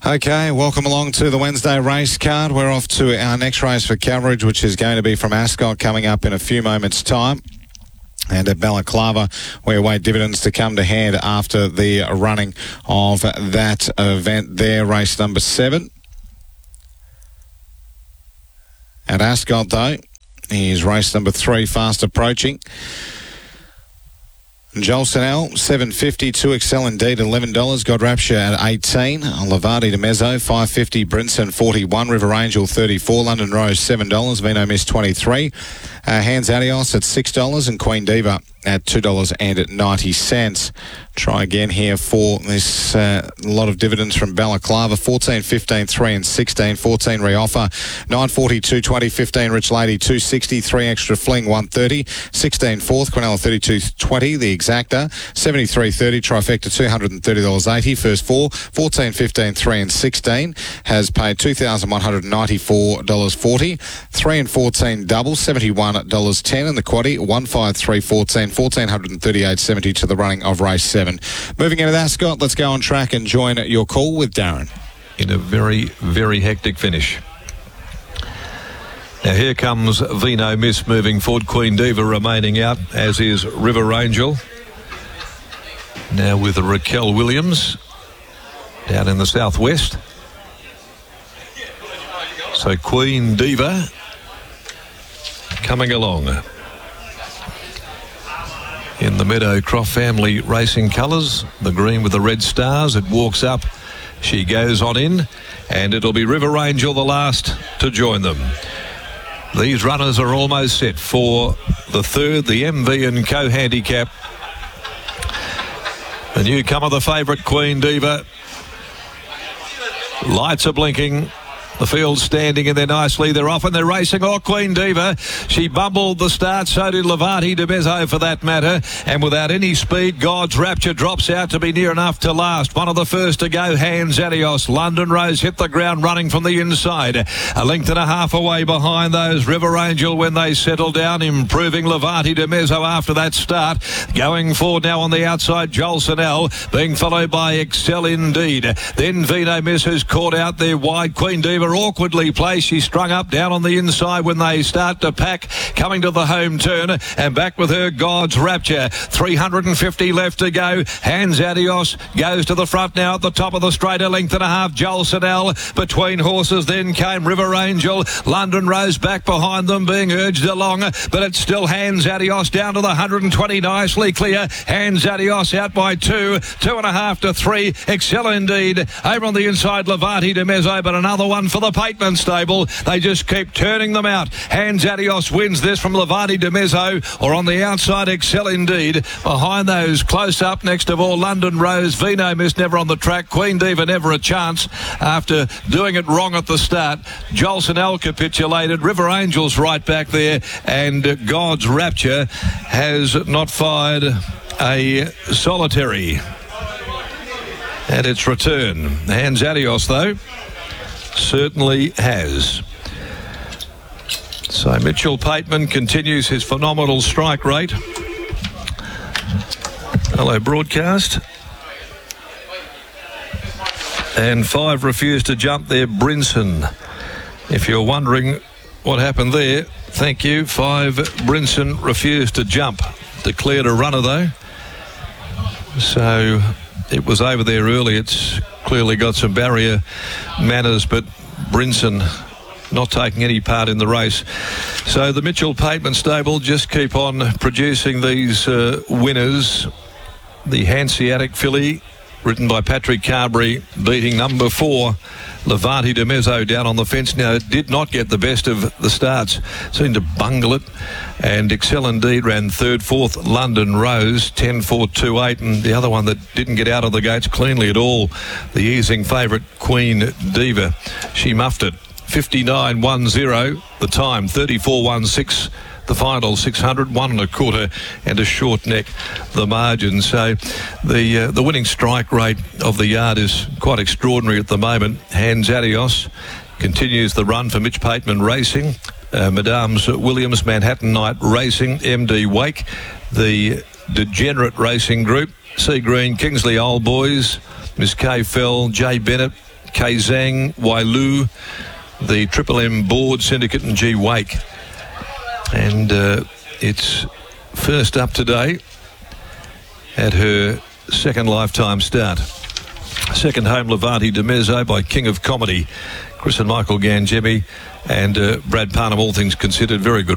Okay, welcome along to the Wednesday race card. We're off to our next race for coverage, which is going to be from Ascot, coming up in a few moments' time. And at Balaclava, we await dividends to come to hand after the running of that event there, race number 7. At Ascot, though, is race number 3 fast approaching. Jolson, $7.50. 2XL Indeed, $11. God Rapture at $18. Lavati de Mezzo, $5.50. Brinson, $41. River Angel, $34. London Rose, $7. Vino Miss, $23. Hands Adios at $6. And Queen Diva at $2.90. Try again here for this lot of dividends from Balaclava. 14, 15, 3 and 16. 14 reoffer. 9.40, 2.20. 15 Rich Lady, 2.60. 3 extra fling, 1.30. 16 fourth. Quinella, 32.20. The exacta, 73.30. Trifecta, $230.80. First 4. 14, 15, 3 and 16 has paid $2,194.40. 3 and 14 double, $71.10. And the quaddie, 1, 5, 3, 14. $1,438.70 to the running of race 7. Moving into Ascot, let's go on track and join your call with Darren. In a very, very hectic finish. Now here comes Vino Miss moving forward. Queen Diva remaining out, as is River Angel. Now with Raquel Williams down in the southwest. So Queen Diva coming along in the Meadowcroft family racing colours, the green with the red stars. It walks up, she goes on in, and it'll be River Angel the last to join them. These runners are almost set for the third, the MV and Co-Handicap. The newcomer, the favourite, Queen Diva. Lights are blinking. The field's standing in there nicely. They're off and they're racing. Oh, Queen Diva. She bumbled the start. So did Lavati de Mezzo for that matter. And without any speed, God's Rapture drops out to be near enough to last. One of the first to go, Hands Adios. London Rose hit the ground running from the inside. A length and a half away behind those. River Angel when they settle down. Improving Lavati de Mezzo after that start. Going forward now on the outside, Jolson being followed by Excel Indeed. Then Vino Miss has caught out there wide. Queen Diva awkwardly placed. She's strung up down on the inside when they start to pack, coming to the home turn, and back with her God's Rapture. 350 left to go. Hands Adios goes to the front now at the top of the straight, a length and a half. Jolson between horses. Then came River Angel. London Rose back behind them, being urged along, but it's still Hands Adios down to the 120, nicely clear. Hands Adios out by 2, 2.5 to 3. Excel Indeed over on the inside, Lavati de Mezzo, but another one for the Pateman stable. They just keep turning them out. Hands Adios wins this from Lavati de Mezzo, or on the outside, Excel Indeed. Behind those, close up, next of all, London Rose. Vino Miss never on the track. Queen Diva never a chance after doing it wrong at the start. Jolson capitulated. River Angel's right back there, and God's Rapture has not fired a solitary at its return. Hands Adios, though, certainly has. So Mitchell Pateman continues his phenomenal strike rate. Hello, broadcast. And 5 refused to jump there, Brinson. If you're wondering what happened there, thank you. 5 Brinson refused to jump. Declared a runner, though. So it was over there early. It's clearly got some barrier manners, but Brinson not taking any part in the race. So the Mitchell Pateman stable just keep on producing these winners. The Hanseatic filly, written by Patrick Carberry, beating number 4 Lavati de Mezzo down on the fence. Now, it did not get the best of the starts. Seemed to bungle it. And Excel Indeed ran third. Fourth, London Rose, 10-4-2-8. And the other one that didn't get out of the gates cleanly at all, the easing favourite, Queen Diva. She muffed it. 59.10 the time, 34.16 the final, 600, 1 1/4 and a short neck the margin. So the winning strike rate of the yard is quite extraordinary at the moment. Hands Adios continues the run for Mitch Pateman Racing. Madame's Williams, Manhattan Knight Racing, MD Wake, the Degenerate Racing Group, Sea Green, Kingsley Old Boys, Miss Kay Fell, Jay Bennett, Kazang, Wailu, the Triple M Board Syndicate and G Wake. And it's first up today at her second lifetime start. Second home, Levante de Mezzo by King of Comedy. Chris and Michael Gangemi and Brad Parnham, all things considered, very good.